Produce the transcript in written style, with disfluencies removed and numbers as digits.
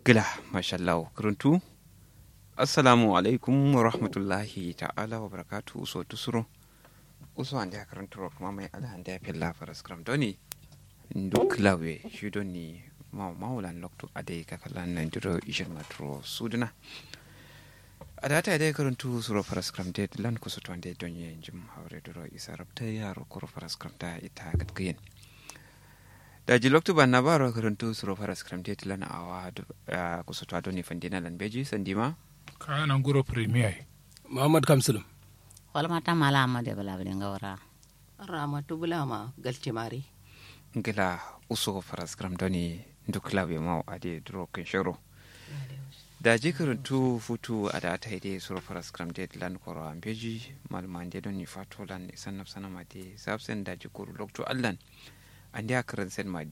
gila mashallah kuruntu assalamu alaikum wa rahmatullahi ta'ala wa barakatuhu so tusuro uso ande karanturo kuma mai ala ande filla faras kram doni duk lawe shi doni maulan lokto ade kakalan nan duro ishir matro suduna adata ade karantu suro faras kram de lan kusuto ande donye jim hawre duro isa rabta yaro koro faras kram ta ita gatkiyen da ji loktu ban na baro karantu suro faras kram de lan awa kusuto adoni fandina lan beji sandima kana nguro premier Muhammad Kamsulum wala mata mala amade bala bale ngawara ramatu bulama galce mari ngila uso faras kram doni duk lawe mau ade duro kan shoro da ji karantu futu ada ta ide suro faras kram de lan koro ambeji malman de doni fatolan sanaf sanama de sabsen da ji kuru loktu allan ande akaran sen ma